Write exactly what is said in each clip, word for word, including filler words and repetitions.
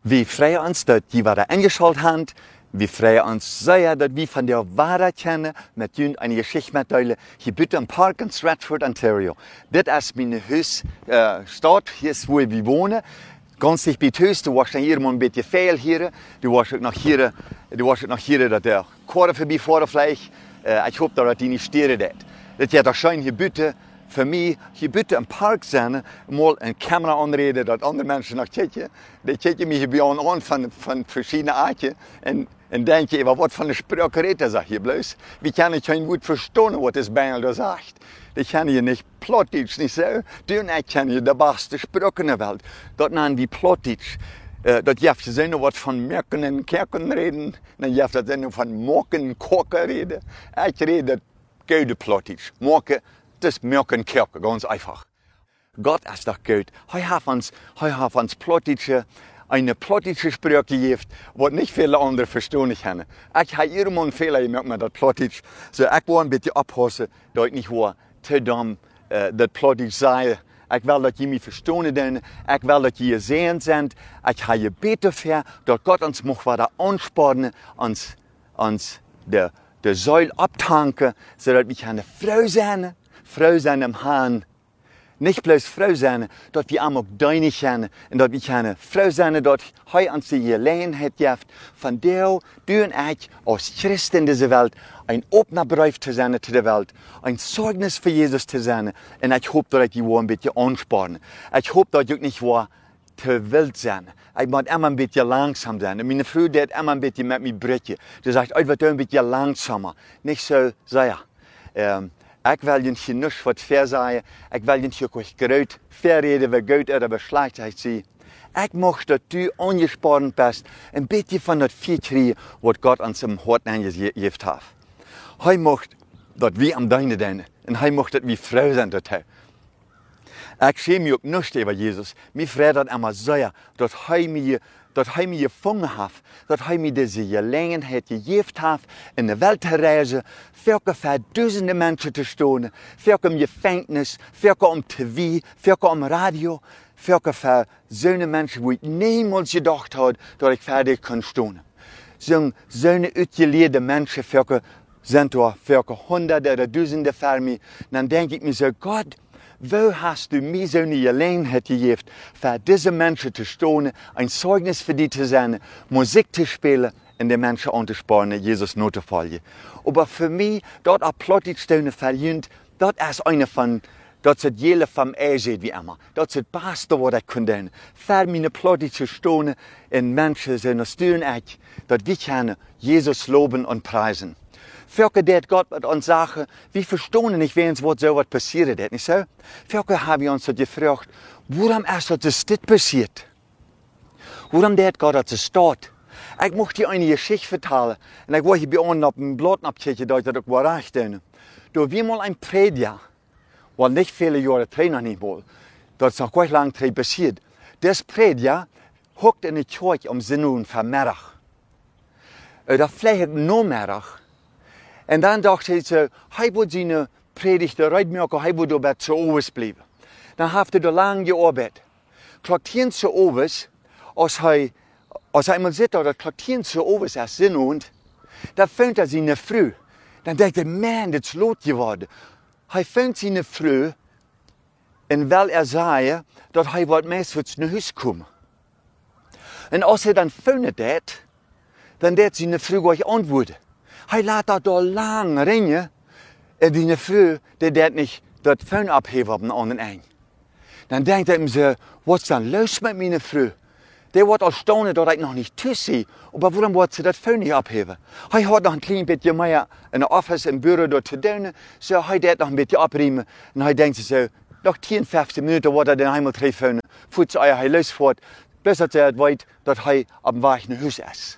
Wir freuen uns, dass die wieder eingeschaltet haben. Wir freuen uns sehr, dass wir von der Wahrheit kennen, mit ihnen eine Geschichte mitteilen. Hier bitte im Park in Stratford, Ontario. Das ist meine Hausstadt, hier ist, wo wir wohnen. Ganz dicht bei Haus, du warst hier mal ein bisschen viel hier. Du warst auch noch hier, du warst auch noch hier, dass der Korre vorbeifahren vielleicht. Äh, ich hoffe, dass die nicht stören. Das ist ja doch schön, hier bitte. Für mich, hier bitte im Park sein, mal eine Kamera anreden, dass andere Menschen noch kijken. Die kijken mich hier an von, von verschiedenen Arten und, und denken, was von der Sprache redet er hier bloß. Wir können kein gut verstehen, was das Bengel da sagt. Die kennen hier nicht Plattdeutsch, nicht so. Du und ich kennen hier die beste Sprache in der Welt. Das nennen wir Plattdeutsch. Uh, dat je hebt gezien wat van merken en kerken reden. Dan je hebt gezien van mokken en koken reden. Ik rede dat goede Plattdeutsch. Mokken. Das ist Merken Kirche, ganz einfach. Gott ist doch gut. Er hat uns, er hat uns Plattdeutsche, eine plattdeutsche Sprache gegeben, die nicht viele andere verstehen können. Ich habe irgendwann einen Fehler gemacht mit das Plattdeutsch. So, ich war ein bisschen abpassen, dass ich nicht war, zu dumm, äh, das Plattdeutsch sei. Ich will, dass ihr mich verstehen können. Ich will, dass ihr sehen sind. Ich habe gebeten für, dass Gott uns noch weiter anspornen, uns, uns der, der Säule abtanken, sodass wir eine Frau sein. Frau sein im Herrn. Nicht bloß Frau sein, dass wir auch deine kennen. Und dass wir eine Frau sein, dass er uns die Gelegenheit gibt, von der du und ich als Christen in dieser Welt ein offener Brief zu sein zu der Welt, ein Zeugnis für Jesus zu sein. Und ich hoffe, dass ich die ein bisschen ansparen. Ich hoffe, dass ich nicht war zu wild sein. Ich muss immer ein bisschen langsam sein. Und meine Frau, die hat immer ein bisschen mit mir brechen. Die sagt, ich werde ein bisschen langsamer. Nicht so sehr. Ähm, Ik wil je niet niks wat verzeien. Ik wil je niet groot verreden, wie goed is, wie slecht is. Ik mag dat du angespannt bist, een beetje van dat vier kriegen, wat Gott uns im Hart aangegeven heeft. Hij mag dat wir am deine deine. En hij mag dat wir Frau zijn dat hij. Ik schäme mich auch nicht über Jesus. Mir freut das immer sehr, dass er mich, dass er mich gefangen hat, dass er mir diese Gelegenheit gegeben hat, in der Welt zu reisen, für tausende Menschen zu stehen, für im Gefängnis, für am T V, für am Radio, für so eine Menschen, wo ich niemals gedacht habe, dass ich fertig kann stehen. So, so eine ausgelehrte Menschen für, sind da für Hunderte oder Tausende für mich. Dann denke ich mir so, Gott, wo hast du mir so eine Gelegenheit gegeben, für diese Menschen zu stehen, ein Zeugnis für die zu sein, Musik zu spielen und die Menschen anzuspornen, Jesus nur zu folgen. Aber für mich, dort ein Plattdeutsch stehen verdient, das ist eine von, das ist jede vom Ehe wie immer. Das ist das Beste, was ich kann tun. Für meine Plattdeutsch zu stehen und Menschen sind das tun ich, dass wir können Jesus loben und preisen. Für dat Gott mit uns sagen, wir verstehen nicht, wenn uns so etwas passiert ist, nicht so? Für haben wir uns gefragt, warum ist das das passiert? Warum dat Gott das steht? Ich möchte dir eine Geschichte vertellen. Und ich war hier bei uns auf dem Blatt abkriegen, dass ich das auch recht bin. Da war mal ein Prediger, weil nicht viele Jahre drin noch nicht mal. Das ist noch gar nicht lange drin passiert. Das Prediger hockt in der Kirche um Sinnung von Mittag. Da vielleicht noch Mittag. Und dann dachte ich so, er wird seine Predigt reitmerken, er wird aber zu Oves bleiben. Dann hat er da lange gearbeitet. Klaktien zu Oves, als er, als er einmal sieht, dass Klaktien zu Oves ist Sinn und, da fand er seine Frau. Dann denkt er, man, das ist laut geworden. Er fand seine Frau, und weil er sah, dass er wird meistens nach Hause kommen. Und als er dann fand das, dann hat seine Frau gleich antworten. Er lässt das da lang rennen, und die Frau, die hat nicht das Phone abheben auf den anderen Ende. Dann denkt er ihm so, was ist denn los mit meiner Frau? Der wird erstaunt, dass ich noch nicht tüsse, aber warum wird sie das Phone nicht abheben? Er hat noch ein klein bisschen mehr in der Office, im Büro dort zu tun, so er hat noch ein bisschen abräumen, und er denkt sich so, nach zehn, fünfzehn Minuten wird er den einmal treffen, fuhrt zu euer losfährt, bis er weiß, dass er auf dem Weg nach Hause ist.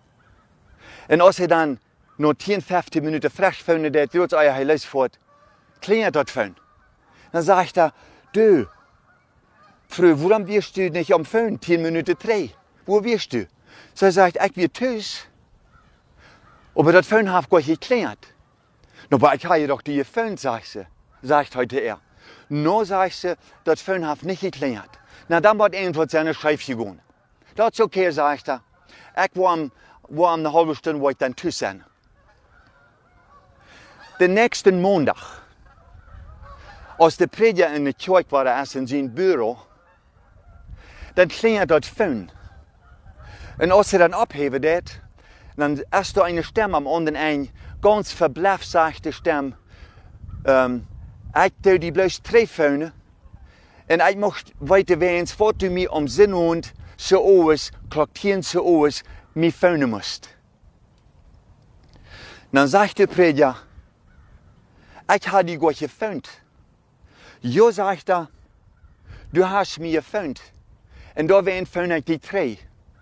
Und als er dann noch zehn, fünfzehn Minuten frisch finden, der wird euer Haus fort, klingelt das Phone. Dann sagt er, du, Frau, warum wirst du nicht am Phone, zehn Minuten drei? Wo wirst du? So sagt ich wir tschüss. Aber das Phone hat gar nicht geklingelt. No, aber ich habe doch die Phone, sagt sie, sagt heute er. No, sagt sie, das Phone hat nicht geklingelt. Na, dann wird irgendwas seine Schreibfigur. Dat is oké, okay, zegt hij. Ik wil om een halve stunde wat dan thuis zijn. De nächste maandag, als de prediker in de kerk was in zijn bureau, dan klingelt dat phone. En als ze dan opheven dat, dan is er een stem am anderen eind, ganz verbluft zachte stem. Um, ik doe die bloos treffen. En ik mocht weten weens, wat u mij om zin hond, zo oos, kloktien zo oos, mij phone moest. Dan zegt de prediker, ik had die goed gevonden. Jo, zegt hij, du hast mij gevonden. En daar waren phone ik die twee.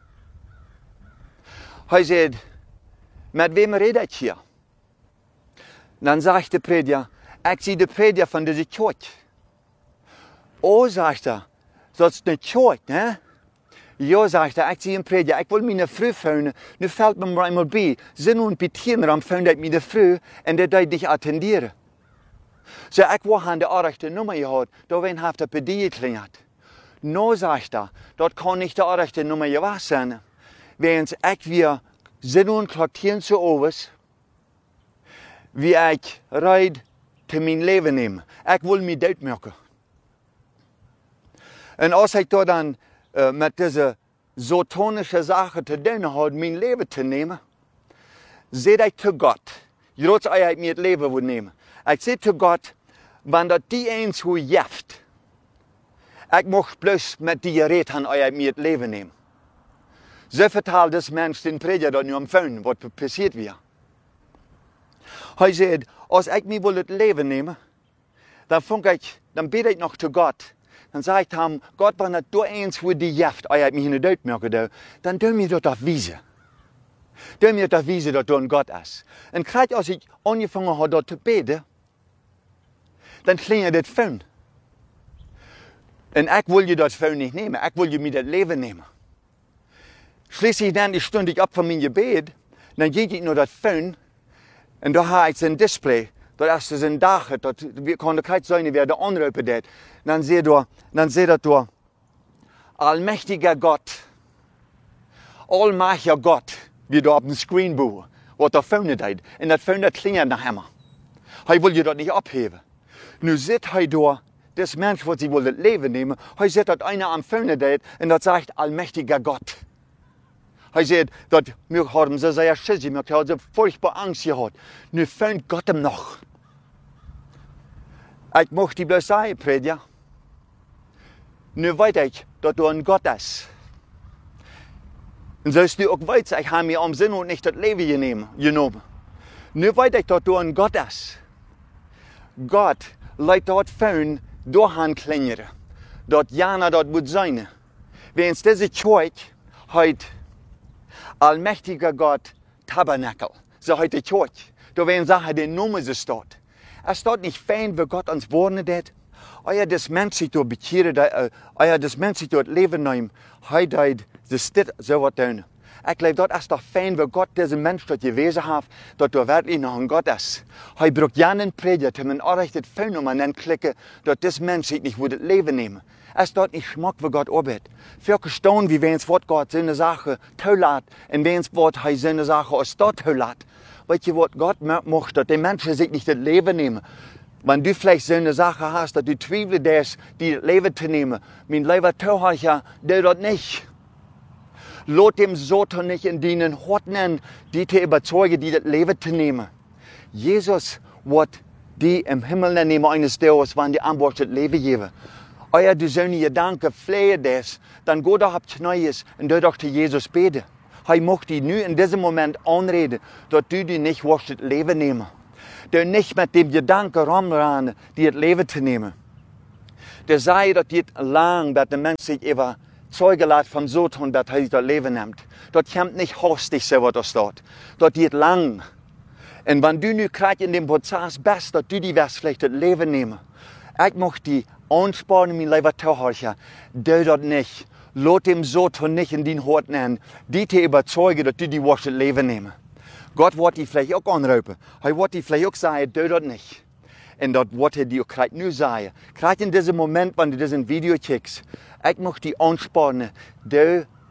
Hij zei, met wem red ik hier? Dan zegt de prediker, ik zie de prediker van deze kerk. Oh, zegt hij, dat is een kerk, hè? Ja, zegt hij, ik zie een prediker, ik wil mijn vrouw vinden. Nu valt me maar eenmaal bij. Zin en betieneram vind ik mijn vrouw en dat deed niet attenderen. Zo, ik wil aan de aardigste nummer gehad, daar wen heeft op die geklingeld. Nou, zegt hij, dat kan niet de aardigste nummer geweest zijn. Wens ik weer zin en kloktien zo overs, wie ik rijd te mijn leven nemen. Ik wil me doodmaken. En als ik daar dan uh, met deze satanische zaken te doen had, mijn leven te nemen, zei ik te God, Jods ik me het leven wil nemen. Ik zei te God, wanneer die eens hoe jeft, ik mocht plus met die gereed gaan ik me het leven nemen. Zo vertelde deze mens den prediker dat nu am phone, wat passiert weer. Hij zei, als ik me wil het leven nemen, dan, ik, dan bid ik nog te God. Dan zei ik hem, God, wanneer du eens hoe die jeft, als ik me in de dood merken, dan doe me dat afwijzen. Doe me dat afwijzen dat du een God is. En krijg als ik aangevangen had dat te bidden, dan klingelt het phone. En ik wil je dat phone niet nemen, ik wil je me dat leven nemen. Schließlich dan die stond ik op van mijn gebed, dan ging ik naar dat phone, en daar had ik zijn display. Dat is dus een dag, dat kon de kijk zijn wie de aanroepen deed. Dan zie je, dan zie je dat, allmächtiger Gott, almachtiger Gott, wie daar op de screen boven, wat dat phone deed. En dat phone dat klingelt naar hem. Hij wil je dat niet opheven. Nu zit hij daar, das mens wat hij wil het leven nemen, hij zit dat einer am phone deed en dat zegt allmächtiger Gott. Hij zei dat wir hadden ze zeer schiss, wir hadden ze furchtbar Angst gehad. Nu vindt God hem nog. Ik mocht die bloos zeggen, prediker. Nu weet ik dat er een God is. En zoals nu ook weet, ik heb me om zin en niet het leven genomen. Nu weet ik dat er een God is. God laat dat phone doorgaan klingeren. Dat Jana dat moet zijn. Wens deze kerk heeft allmächtiger Gott Tabernakel. So heute die Kirche. Da werden Sachen, die Nummer so steht. Es steht nicht fein, wie Gott uns wohnen hat. Euer das Mensch sich dort bekehren, euer das Mensch sich dort leben nehmen. Heute das steht so was tun. Ich glaube, dort ist doch fein, wie Gott diesen Mensch dort gewesen hat, dass er wirklich noch ein Gott ist. Er braucht ja einen Prediger, um ein errichtet Fein um einen klicken, dass das Mensch sich nicht das Leben nehmen. Es dort nicht schmeckt, wie Gott arbeitet. Für gestaunt, wie wenn es Wort Gott seine Sache tollat, und wenn es Wort er seine Sache aus dort tollat. Weißt du, was Gott macht, dass die Menschen sich nicht das Leben nehmen. Wenn du vielleicht so eine Sache hast, dass du zweifelst, dass die das Leben zu nehmen, mein Leben teuer, der dort nicht. Lot dem Satan nicht in deinen Horten, die te überzeugen, die das Leben zu nehmen. Jesus wird die im Himmel nehmen eines Tages, wenn die Antwort das Leben geben. Euer du sollst je danken, flehe das, dann go doch auf Knies und du doch zu Jesus beten. Er möchte dich nu in diesem Moment anreden, dass du die nicht wirst das Leben nehmen. Du nicht mit dem Gedanken rumrennen, die das Leben zu nehmen. Der sei, dass die lang, dass der Mensch sich über Zeuge lässt vom Satan, dass er das Leben nimmt. Das kommt nicht hastig, so was da steht. Das geht lang. Und wenn du nu gerade in dem Prozess bist, dass du die wirst vielleicht das Leben nehmen. Ich möchte die ansparen, mein Leben zu halten. Du das nicht. Lass dem Satan nicht in den Hort nehmen, die te überzeugen, dass du die wirst das Leben nehmen. Gott wird die vielleicht auch anrufen. Er wird die vielleicht auch sagen, du das nicht. Und das wird er dir gerade nur sagen. Gerade in diesem Moment, wenn du diesen Video checkst, ich möchte die ansparen, du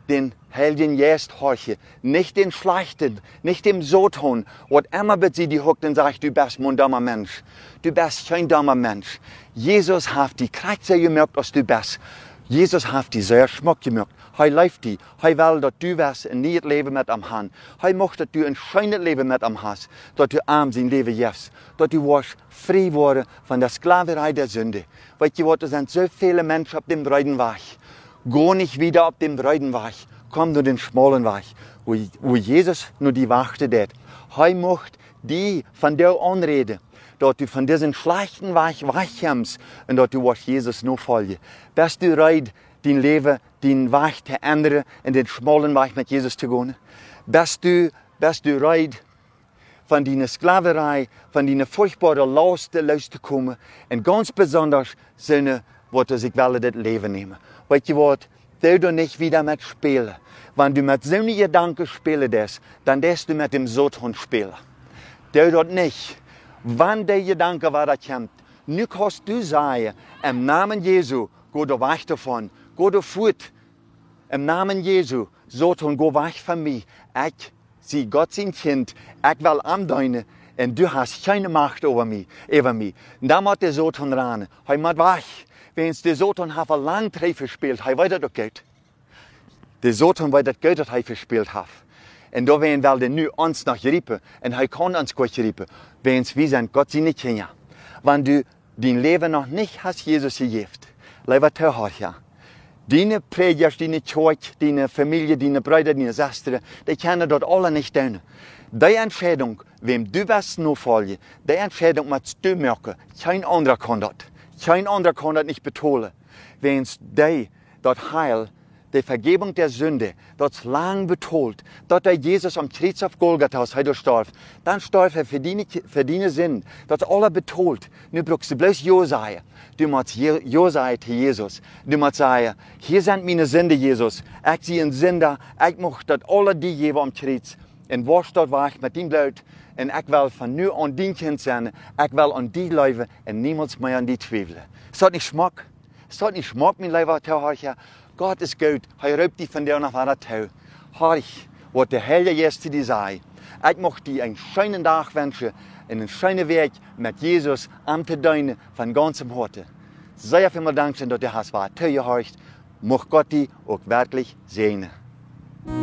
den Heiligen Geist horchen, nicht den Schlechten, nicht dem Satan, was immer mit sie die huckt und sagt, du bist mein dummer Mensch, du bist kein dummer Mensch. Jesus hat die Kräfte gemerkt, was du bist. Jesus hat die sehr schmuck gemerkt. Er läuft die. Er will, dass du wirst ein neues Leben mit ihm haben. Er möchte, dass du ein schönes Leben mit ihm hast, dass du ihm sein Leben gibst, dass du wirst frei worden von der Sklaverei der Sünde. Weißt du was, es sind so viele Menschen auf dem breiten Weg. Geh nicht wieder auf den breiten Weg, komm nur den schmalen Weg, wo, wo Jesus nur die Wachte hat. Er möchte die von dir anreden, dass du von diesem schlechten Weg wegkommst und dass du was Jesus nur folgen. Bist du bereit, dein Leben, dein Weg zu ändern und den schmalen Weg mit Jesus zu gehen? Bist du, bist du bereit, von deiner Sklaverei, von deiner furchtbaren Last loszukommen und ganz besonders seine, was ich will, das Leben nehmen. Weißt du was? Du doch nicht wieder mit spielen. Wenn du mit so einem Gedanken spielen darfst, dann darfst du mit dem Satan spielen. Du doch nicht. Wenn der Gedanke weiter kommt, nu kannst du sagen, im Namen Jesu, geh du weg davon, geh du fort. Im Namen Jesu, Satan, geh weg von mir. Ich, sie Gott sein Kind, ich will andeuten, und du hast keine Macht über mich. Über mich. Und dann muss der Satan ran. Er muss weg. Wenn der Satan hat ein lang Treffer gespielt, er weiß das Geld. Der Satan weiß das Geld, das er verspielt hat. Und da werden wir nu uns noch riepen, und er kann uns gut riepen, wenn wir sind Gott sie nicht kennen. Wenn du dein Leben noch nicht hast Jesus gegeben, lieber Zuhörer, deine Prediger, deine Kirche, deine Familie, deine Brüder, deine Schwestern, die können das alle nicht tun. Die Entscheidung, wem du wirst nur folgen, die Entscheidung musst du machen. Kein anderer kann das. Kein anderer kann das nicht betonen. Wenn die das Heil, die Vergebung der Sünde, das lang betolt, dass der Jesus am Kreuz auf Golgatha heute starb, dann starb er für deine, für deine Sinn, das alle betolt. Nu brauchst du bloß Ja sagen. Du musst Ja sagen zu Jesus. Du musst sagen, hier sind meine Sünde, Jesus. Ich sehe einen Sünder, ich möchte, dass alle die geben am Kreuz. Und wo dort war ich mit dem Blut, und ich will von nu an dein Kind sein, ich will an die leben und niemals mehr an die zweifeln. Ist das nicht Schmack? Ist das nicht Schmack, mein lieber Zuhörer? Gott ist gut, er raubt dich von dir nach weiter zu. Horch, was der Heilige Geist zu dir sagt. Ich möchte dir einen schönen Tag wünschen, einen schönen Weg mit Jesus am zu deinen von ganzem Herzen. Sehr vielen Dank, dass du hast, was zugehört. Möge Gott dich auch wirklich segnen.